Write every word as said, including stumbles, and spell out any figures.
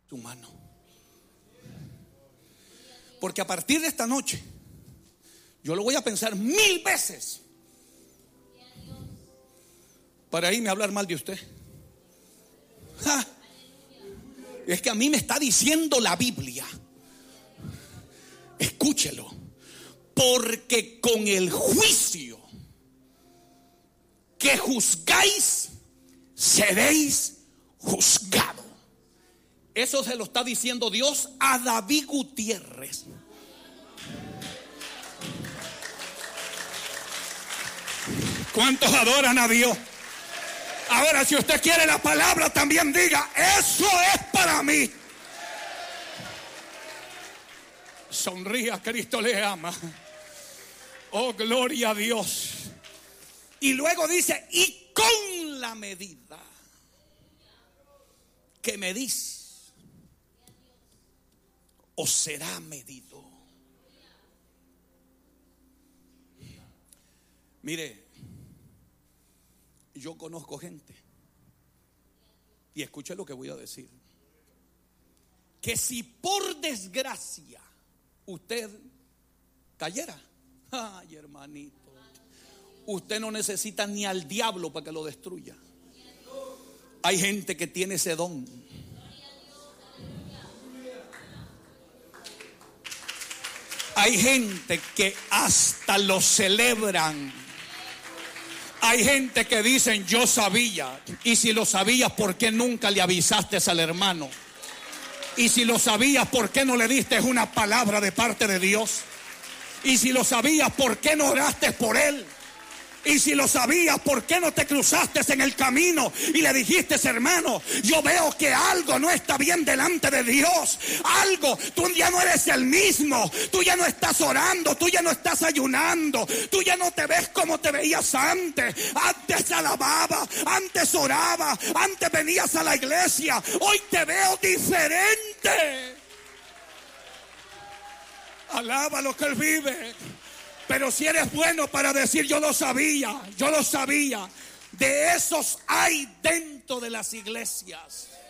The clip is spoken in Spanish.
tu mano. Porque a partir de esta noche yo lo voy a pensar mil veces para irme a hablar mal de usted. ¡Ja! Es que a mí me está diciendo la Biblia, escúchelo, porque con el juicio que juzgáis seréis juzgados. Eso se lo está diciendo Dios a David Gutiérrez. ¿Cuántos adoran a Dios? Ahora, si usted quiere la palabra, también diga: eso es para mí. Sonría, Cristo le ama. Oh, gloria a Dios. Y luego dice: y con la medida que medís, os será medido. Mire, yo conozco gente, y escuche lo que voy a decir, que si por desgracia usted cayera, ay hermanito, usted no necesita ni al diablo para que lo destruya. Hay gente que tiene ese don. Hay gente que hasta lo celebran. Hay gente que dicen: yo sabía. Y si lo sabías, ¿por qué nunca le avisaste al hermano? Y si lo sabías, ¿por qué no le diste una palabra de parte de Dios? Y si lo sabías, ¿por qué no oraste por él? Y si lo sabías, ¿por qué no te cruzaste en el camino y le dijiste: hermano, yo veo que algo no está bien delante de Dios? Algo, tú ya no eres el mismo. Tú ya no estás orando, tú ya no estás ayunando, tú ya no te ves como te veías antes. Antes alababa, antes oraba, antes venías a la iglesia. Hoy te veo diferente. Alaba lo que él vive. Pero si eres bueno para decir: yo lo sabía, yo lo sabía, de esos hay dentro de las iglesias.